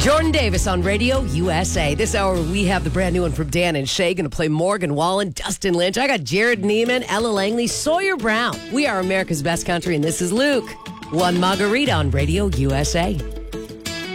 Jordan Davis on Radio USA. This hour, we have the brand new one from Dan and Shay. Going to play Morgan Wallen, Dustin Lynch. I got Jared Neiman, Ella Langley, Sawyer Brown. We are America's Best Country, and this is Luke. One Margarita on Radio USA.